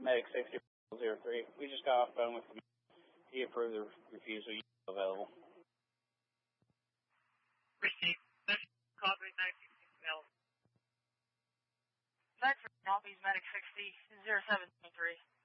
Medic 6003. We just got off phone with him. He approved the refusal available. Received. Copy 960 Vector, Northeast Medic 60, 0723.